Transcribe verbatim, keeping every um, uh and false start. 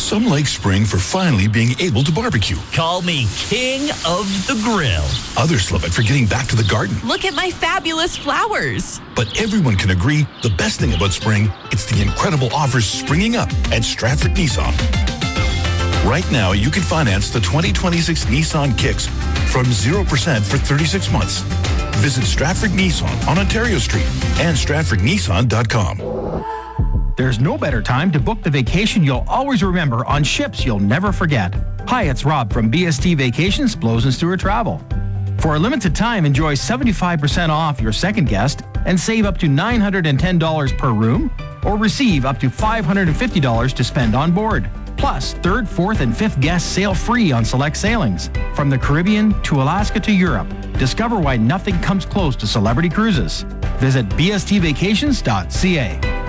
Some like spring for finally being able to barbecue. Call me king of the grill. Others love it for getting back to the garden. Look at my fabulous flowers. But everyone can agree the best thing about spring, it's the incredible offers springing up at Stratford Nissan. Right now, you can finance the twenty twenty-six Nissan Kicks from zero percent for thirty-six months. Visit Stratford Nissan on Ontario Street and stratford nissan dot com. There's no better time to book the vacation you'll always remember on ships you'll never forget. Hi, it's Rob from B S T Vacations, Blows and Stewart Travel. For a limited time, enjoy seventy-five percent off your second guest and save up to nine hundred ten dollars per room, or receive up to five hundred fifty dollars to spend on board. Plus, third, fourth, and fifth guests sail free on select sailings. From the Caribbean to Alaska to Europe, discover why nothing comes close to Celebrity Cruises. Visit b s t vacations dot c a.